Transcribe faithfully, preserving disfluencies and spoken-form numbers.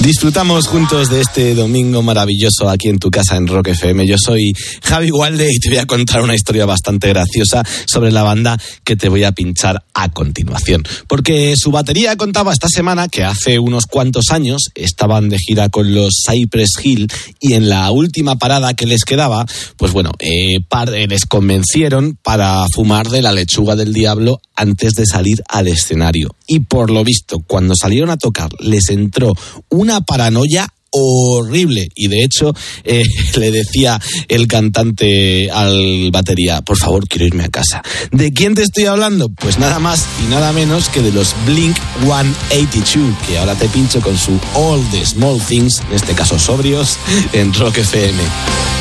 Disfrutamos juntos de este domingo maravilloso aquí en tu casa en Rock F M. Yo soy Javi Walde y te voy a contar una historia bastante graciosa sobre la banda que te voy a pinchar a continuación. Porque su batería contaba esta semana que hace unos cuantos años estaban de gira con los Cypress Hill y en la última parada que les quedaba, pues bueno, eh, par, eh, les convencieron para fumar de la lechuga del diablo antes de salir al escenario. Y por lo visto, cuando salieron a tocar, les entró una paranoia horrible y de hecho eh, le decía el cantante al batería: por favor, quiero irme a casa. ¿De quién te estoy hablando? Pues nada más y nada menos que de los Blink ciento ochenta y dos, que ahora te pincho con su All the Small Things, en este caso sobrios, en Rock F M.